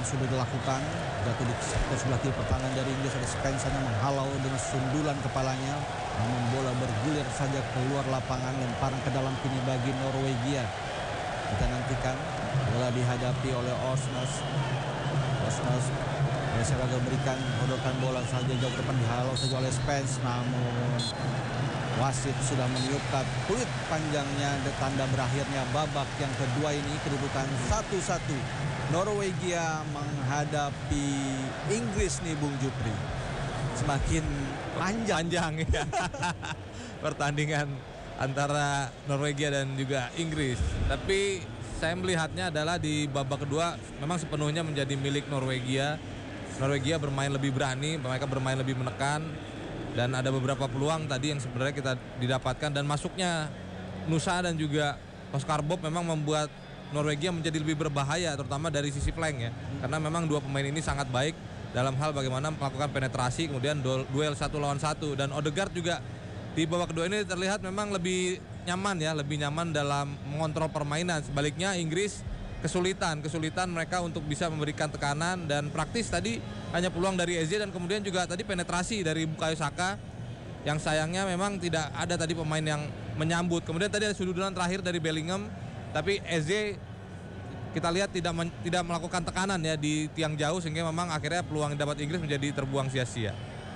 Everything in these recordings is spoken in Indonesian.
sudah dilakukan. Jatuh di sebelah kiri pertahanan dari Inggris, ada Spence yang menghalau dengan sundulan kepalanya. Namun bola bergulir saja keluar lapangan, lemparan ke dalam kini bagi Norwegia. Kita nantikan bola dihadapi oleh Osnes. Biasa agak berikan, hodorkan bola saja jauh ke depan, dihalau saja oleh Spence. Namun wasit sudah meniupkan peluit panjangnya, tanda berakhirnya babak yang kedua ini. Kedudukan 1-1. Norwegia menghadapi Inggris nih Bung Jupri. Semakin panjang ya. Pertandingan antara Norwegia dan juga Inggris. Tapi saya melihatnya adalah di babak kedua memang sepenuhnya menjadi milik Norwegia. Norwegia bermain lebih berani, mereka bermain lebih menekan, dan ada beberapa peluang tadi yang sebenarnya kita didapatkan, dan masuknya Nusa dan juga Oscar Bob memang membuat Norwegia menjadi lebih berbahaya, terutama dari sisi flank ya. Karena memang dua pemain ini sangat baik dalam hal bagaimana melakukan penetrasi, kemudian duel 1 lawan 1, dan Odegaard juga di babak kedua ini terlihat memang lebih nyaman ya, lebih nyaman dalam mengontrol permainan. Sebaliknya Inggris kesulitan mereka untuk bisa memberikan tekanan, dan praktis tadi hanya peluang dari Eze, dan kemudian juga tadi penetrasi dari Bukayo Saka yang sayangnya memang tidak ada tadi pemain yang menyambut. Kemudian tadi ada sundulan terakhir dari Bellingham, tapi Eze kita lihat tidak melakukan tekanan ya di tiang jauh, sehingga memang akhirnya peluang dapat Inggris menjadi terbuang sia-sia.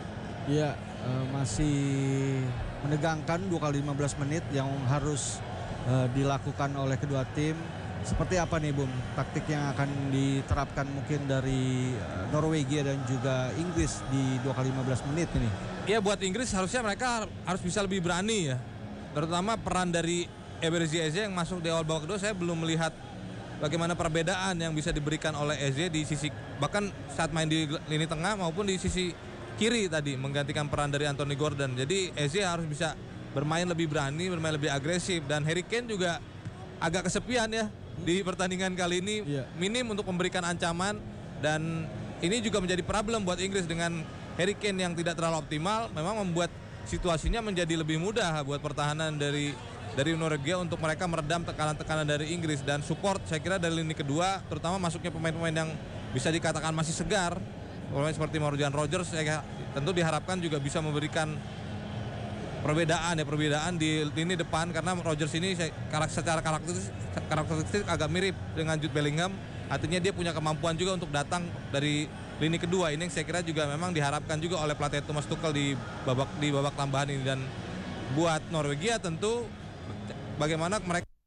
Iya, masih menegangkan 2 kali 15 menit yang harus dilakukan oleh kedua tim. Seperti apa nih Bung taktik yang akan diterapkan mungkin dari Norwegia dan juga Inggris di 2 kali 15 menit ini? Ya, buat Inggris harusnya mereka harus bisa lebih berani ya. Terutama peran dari Eberechi Eze yang masuk di awal babak kedua, saya belum melihat bagaimana perbedaan yang bisa diberikan oleh Eze di sisi, bahkan saat main di lini tengah maupun di sisi kiri tadi menggantikan peran dari Anthony Gordon. Jadi Eze harus bisa bermain lebih berani, bermain lebih agresif, dan Harry Kane juga agak kesepian ya di pertandingan kali ini. Minim untuk memberikan ancaman, dan ini juga menjadi problem buat Inggris dengan Harry Kane yang tidak terlalu optimal. Memang membuat situasinya menjadi lebih mudah buat pertahanan dari Norwegia untuk mereka meredam tekanan-tekanan dari Inggris. Dan support saya kira dari lini kedua, terutama masuknya pemain-pemain yang bisa dikatakan masih segar, pemain seperti Morgan Rogers, tentu diharapkan juga bisa memberikan perbedaan di lini depan, karena Rogers ini secara karakteristik agak mirip dengan Jude Bellingham. Artinya dia punya kemampuan juga untuk datang dari lini kedua. Ini yang saya kira juga memang diharapkan juga oleh pelatih Thomas Tuchel di babak tambahan ini. Dan buat Norwegia tentu bagaimana mereka